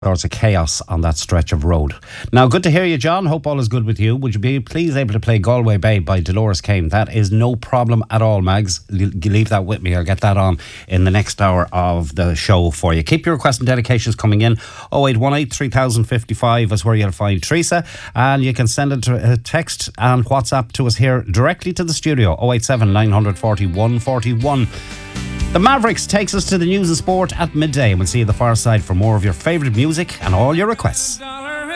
sorts of chaos on that stretch of road. Now, good to hear you, John. Hope all is good with you. Would you be please able to play Galway Bay by Dolores Kane? That is no problem at all, Mags. Leave that with me. I'll get that on in the next hour of the show for you. Keep your requests and dedications coming in. 0818 3055 is where you'll find Teresa, and you can send a text and WhatsApp to us here directly to the studio. 087 940 141. The Mavericks takes us to the news and sport at midday, and we'll see you at the far side for more of your favourite music and all your requests.